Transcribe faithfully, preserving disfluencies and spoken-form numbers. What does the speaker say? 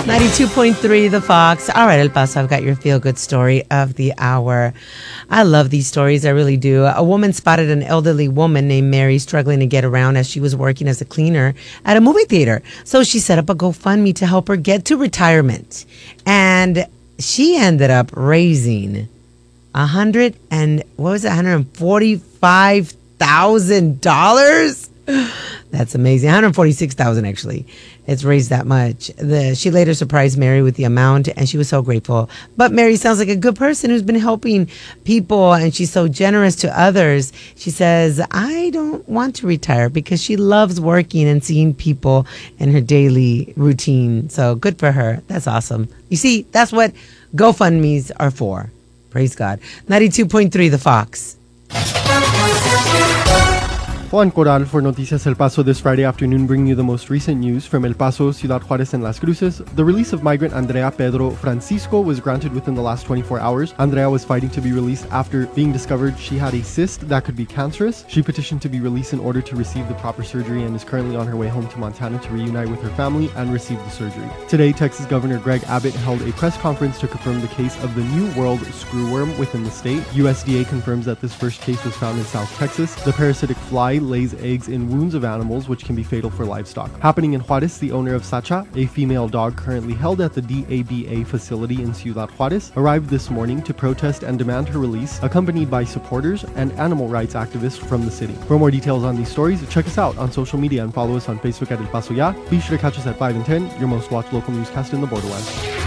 ninety-two point three The Fox. All right, El Paso, I've got your feel-good story of the hour. I love these stories. I really do. A woman spotted an elderly woman named Mary struggling to get around as she was working as a cleaner at a movie theater. So she set up a GoFundMe to help her get to retirement. And she ended up raising a hundred and what was it, one hundred forty-five thousand dollars? That's amazing. one hundred forty-six thousand dollars actually. It's raised that much. The, she later surprised Mary with the amount, and she was so grateful. But Mary sounds like a good person who's been helping people, and she's so generous to others. She says, I don't want to retire because she loves working and seeing people in her daily routine. So good for her. That's awesome. You see, that's what GoFundMes are for. Praise God. ninety-two point three The Fox. Juan Coral for Noticias El Paso this Friday afternoon, bringing you the most recent news from El Paso, Ciudad Juárez, and Las Cruces. The release of migrant Andrea Pedro Francisco was granted within the last twenty-four hours. Andrea was fighting to be released after being discovered she had a cyst that could be cancerous. She petitioned to be released in order to receive the proper surgery and is currently on her way home to Montana to reunite with her family and receive the surgery. Today, Texas Governor Greg Abbott held a press conference to confirm the case of the New World screwworm within the state. U S D A confirms that this first case was found in South Texas. The parasitic fly lays eggs in wounds of animals, which can be fatal for livestock. Happening in Juárez, the owner of Sacha, a female dog currently held at the D A B A facility in Ciudad Juárez, arrived this morning to protest and demand her release, accompanied by supporters and animal rights activists from the city. For more details on these stories, check us out on social media and follow us on Facebook at El Paso Ya. Be sure to catch us at five and ten, your most watched local newscast in the borderlands.